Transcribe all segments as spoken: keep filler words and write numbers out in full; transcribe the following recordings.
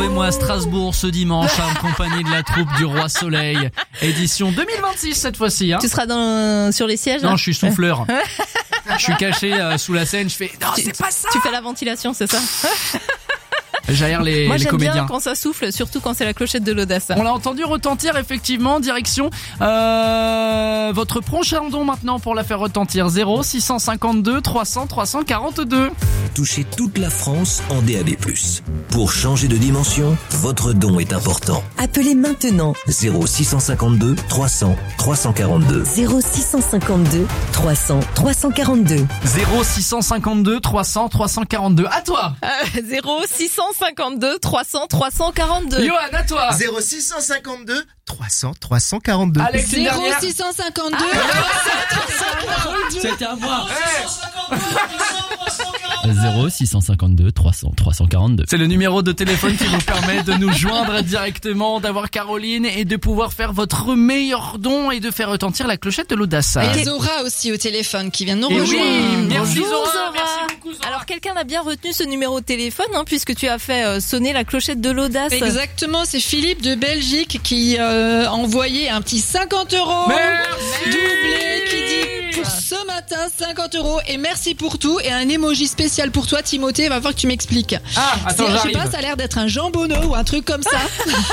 Retrouvez-moi à Strasbourg ce dimanche en compagnie de la troupe du Roi Soleil. Édition deux mille vingt-six cette fois-ci. Hein. Tu seras dans, sur les sièges? Non, je suis souffleur. Je suis caché euh, sous la scène, je fais non, tu, c'est pas ça. Tu fais la ventilation, c'est ça? J'aère les, Moi, les j'aime comédiens. bien quand ça souffle, surtout quand c'est la clochette de l'audace. On l'a entendu retentir, effectivement, direction euh, votre prochain don maintenant pour la faire retentir. zéro six cent cinquante-deux trois cents trois cent quarante-deux. Touchez toute la France en D A B plus. Pour changer de dimension, votre don est important. Appelez maintenant zéro six cent cinquante-deux trois cents trois cent quarante-deux. zéro six cent cinquante-deux trois cents trois cent quarante-deux. zéro six cent cinquante-deux trois cents trois cent quarante-deux. À toi. Euh, zéro six cent cinquante-deux trois cents trois cent quarante-deux. Johan, à toi. zéro six cent cinquante-deux trois cents trois cent quarante-deux. Alex, une zéro dernière. six cent cinquante-deux C'était à moi. Hey. zéro six cent cinquante-deux trois cents trois cent quarante-deux. C'est le numéro de téléphone qui vous permet de nous joindre directement, d'avoir Caroline et de pouvoir faire votre meilleur don et de faire retentir la clochette de l'audace. Et Zora aussi au téléphone qui vient nous Et rejoindre. oui, merci Bonjour, Zora, Zora. merci beaucoup Zora. Alors quelqu'un a bien retenu ce numéro de téléphone hein, puisque tu as fait euh, sonner la clochette de l'audace. Exactement, c'est Philippe de Belgique qui euh, a envoyé un petit cinquante euros Merci. doublé qui dit pour ce matin cinquante euros et merci pour tout et un emoji spécial pour toi Timothée, va falloir que tu m'expliques. Ah, attends, C'est- je sais j'arrive. pas, ça a l'air d'être un jambonneau ou un truc comme ça.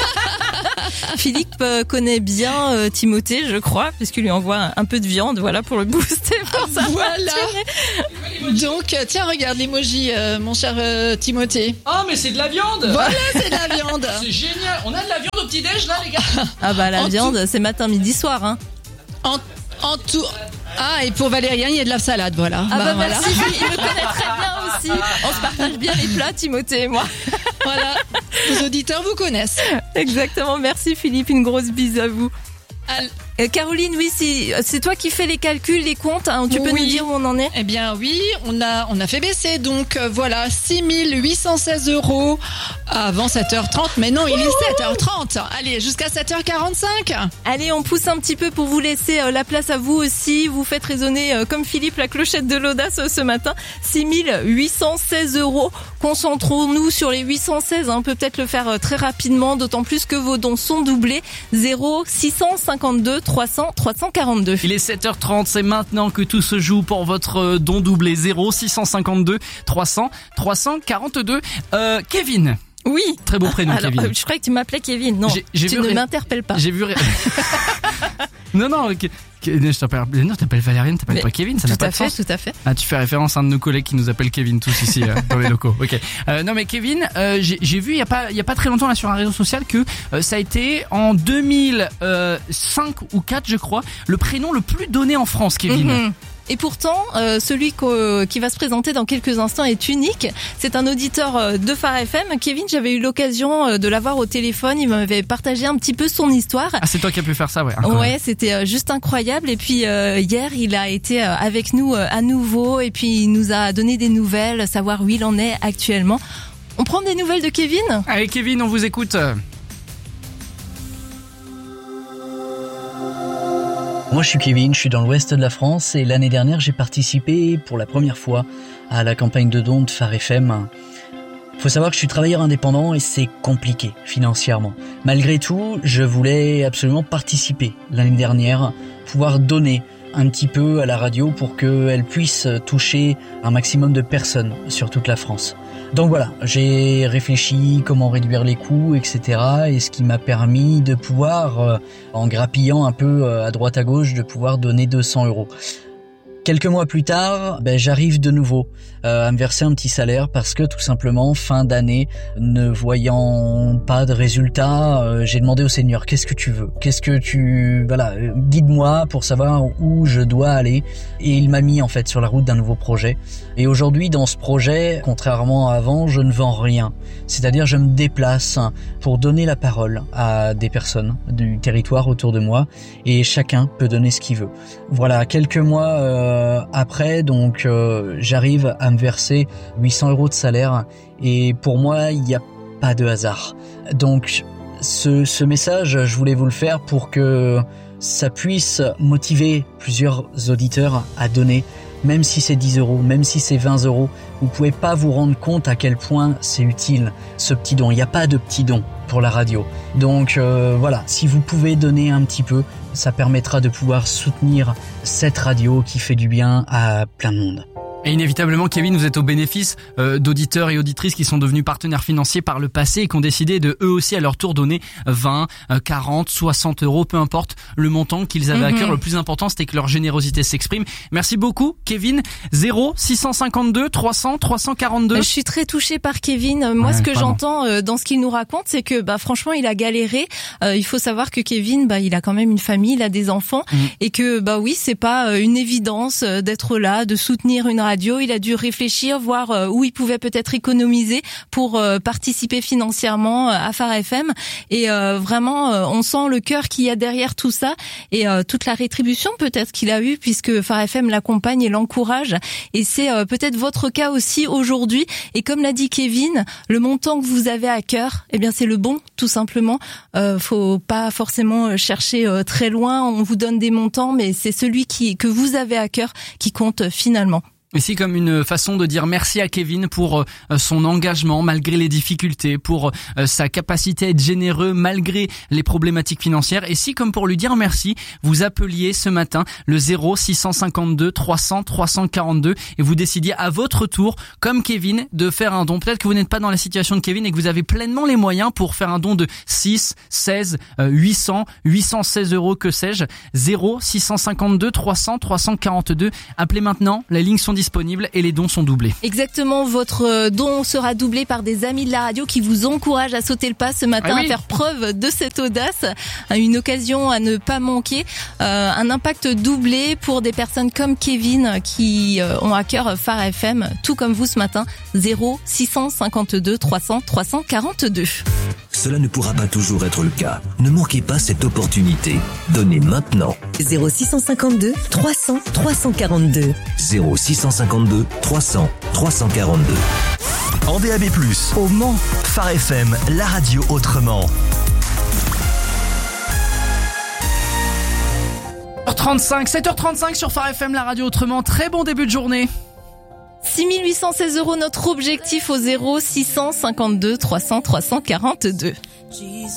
Philippe euh, connaît bien euh, Timothée, je crois, puisqu'il lui envoie un, un peu de viande, voilà, pour le booster. Pour sa Voilà. Donc euh, tiens, regarde l'emoji, euh, mon cher euh, Timothée. Oh, mais c'est de la viande. Voilà, c'est de la viande. C'est génial. On a de la viande au petit-déj là, les gars. Ah bah la En viande, c'est matin, midi, soir. Hein. En, en tout. Ah, et pour Valérien, il y a de la salade, voilà. Ah bah, voilà. merci, il me connaît très bien aussi. On se partage bien les plats, Timothée et moi. Voilà. Les auditeurs vous connaissent. Exactement, merci Philippe, une grosse bise à vous. Al- Euh, Caroline, oui, c'est, c'est toi qui fais les calculs, les comptes. Hein, tu peux Oui. nous dire où on en est? Eh bien oui, on a on a fait baisser donc euh, voilà six mille huit cent seize euros avant sept heures trente. Mais non, il est sept heures trente. Allez, jusqu'à sept heures quarante-cinq. Allez, on pousse un petit peu pour vous laisser euh, la place à vous aussi. Vous faites résonner euh, comme Philippe la clochette de l'audace euh, ce matin. six mille huit cent seize euros. Concentrons-nous sur les huit cent seize. Hein. On peut peut-être le faire euh, très rapidement, d'autant plus que vos dons sont doublés. zéro six cent cinquante-deux trois cents trois cent quarante-deux. Il est sept heures trente, c'est maintenant que tout se joue pour votre don doublé. Zéro six cent cinquante-deux trois cents trois cent quarante-deux. Euh, Kevin. Oui. Très beau prénom, Alors, Kevin. euh, je croyais que tu m'appelais Kevin. Non, J'ai- j'ai tu vu ne ré- m'interpelles pas. J'ai vu. ré- non, non, que- que- je t'appelle, non, je t'appelle Valériane, t'appelles Mais pas Kevin, ça Tout n'a pas à de fait, sens. tout à fait. Ah, tu fais référence à un de nos collègues qui nous appelle Kevin tous ici euh, dans les locaux. Ok. Euh, non mais Kevin, euh, j'ai, j'ai vu il y a pas il y a pas très longtemps là sur un réseau social que euh, ça a été en deux mille cinq ou quatre je crois le prénom le plus donné en France, Kevin. Mhm. Et pourtant, euh, celui qu'au- qui va se présenter dans quelques instants est unique. C'est un auditeur euh, de Phare F M. Kevin, j'avais eu l'occasion euh, de l'avoir au téléphone. Il m'avait partagé un petit peu son histoire. Ah, c'est toi qui as pu faire ça, ouais. incroyable. Ouais, c'était euh, juste incroyable. Et puis euh, hier, il a été euh, avec nous euh, à nouveau. Et puis il nous a donné des nouvelles, savoir où il en est actuellement. On prend des nouvelles de Kevin ? Allez Kevin, on vous écoute. Moi je suis Kevin, je suis dans l'ouest de la France et l'année dernière j'ai participé pour la première fois à la campagne de dons de Phare F M. Faut savoir que je suis travailleur indépendant et c'est compliqué financièrement. Malgré tout, je voulais absolument participer l'année dernière, pouvoir donner un petit peu à la radio pour qu'elle puisse toucher un maximum de personnes sur toute la France. Donc voilà, j'ai réfléchi comment réduire les coûts, et cetera. Et ce qui m'a permis de pouvoir, euh, en grappillant un peu euh, à droite à gauche, de pouvoir donner deux cents euros. Quelques mois plus tard, ben, j'arrive de nouveau euh, à me verser un petit salaire parce que tout simplement, fin d'année, ne voyant pas de résultats, euh, j'ai demandé au Seigneur, qu'est-ce que tu veux ? Qu'est-ce que tu... Voilà, euh, guide-moi pour savoir où je dois aller. Et il m'a mis en fait sur la route d'un nouveau projet. Et aujourd'hui, dans ce projet, contrairement à avant, je ne vends rien. C'est-à-dire, je me déplace pour donner la parole à des personnes du territoire autour de moi et chacun peut donner ce qu'il veut. Voilà, quelques mois euh, après, donc euh, j'arrive à me verser huit cents euros de salaire et pour moi, il n'y a pas de hasard. Donc, ce, ce message, je voulais vous le faire pour que ça puisse motiver plusieurs auditeurs à donner même si c'est dix euros, même si c'est vingt euros, vous pouvez pas vous rendre compte à quel point c'est utile ce petit don. Il n'y a pas de petit don pour la radio. Donc euh, voilà, si vous pouvez donner un petit peu, ça permettra de pouvoir soutenir cette radio qui fait du bien à plein de monde. Et inévitablement, Kevin, vous êtes au bénéfice euh, d'auditeurs et auditrices qui sont devenus partenaires financiers par le passé et qui ont décidé de eux aussi à leur tour donner vingt, quarante, soixante euros, peu importe le montant qu'ils avaient mm-hmm. à cœur. Le plus important, c'était que leur générosité s'exprime. Merci beaucoup, Kevin. zéro six cent cinquante-deux trois cents trois cent quarante-deux. Je suis très touchée par Kevin. Moi, ouais, ce que pardon. j'entends euh, dans ce qu'il nous raconte, c'est que bah franchement, il a galéré. Euh, il faut savoir que Kevin, bah il a quand même une famille, il a des enfants mm. et que bah oui, c'est pas une évidence d'être là, de soutenir une radio. Il a dû réfléchir, voir où il pouvait peut-être économiser pour participer financièrement à Phare F M. Et euh, vraiment, on sent le cœur qu'il y a derrière tout ça et euh, toute la rétribution peut-être qu'il a eu puisque Phare F M l'accompagne et l'encourage. Et c'est euh, peut-être votre cas aussi aujourd'hui. Et comme l'a dit Kevin, le montant que vous avez à cœur, eh bien c'est le bon, tout simplement. Euh, faut pas forcément chercher euh, très loin. On vous donne des montants, mais c'est celui qui que vous avez à cœur qui compte finalement. Ici comme une façon de dire merci à Kevin pour euh, son engagement malgré les difficultés, pour euh, sa capacité à être généreux malgré les problématiques financières. Et si comme pour lui dire merci, vous appeliez ce matin le zéro six cent cinquante-deux trois cents trois cent quarante-deux et vous décidiez à votre tour, comme Kevin, de faire un don. Peut-être que vous n'êtes pas dans la situation de Kevin et que vous avez pleinement les moyens pour faire un don de six, seize, huit cents, huit cent seize euros, que sais-je. zéro six cent cinquante-deux trois cents trois cent quarante-deux. Appelez maintenant, les lignes sont disponibles et les dons sont doublés. Exactement, votre don sera doublé par des amis de la radio qui vous encouragent à sauter le pas ce matin, ah oui. à faire preuve de cette audace, une occasion à ne pas manquer, euh, un impact doublé pour des personnes comme Kevin qui euh, ont à cœur Phare F M, tout comme vous ce matin. Zéro six cent cinquante-deux trois cents trois cent quarante-deux. Cela ne pourra pas toujours être le cas. Ne manquez pas cette opportunité. Donnez maintenant. zéro six cent cinquante-deux trois cents trois cent quarante-deux. zéro six cent cinquante-deux trois cents trois cent quarante-deux. En D A B plus, au Mans, Phare F M, la radio autrement. sept heures trente-cinq, sept heures trente-cinq sur Phare F M, la radio autrement. Très bon début de journée. six mille huit cent seize euros notre objectif au zéro six cent cinquante-deux trois cents trois cent quarante-deux.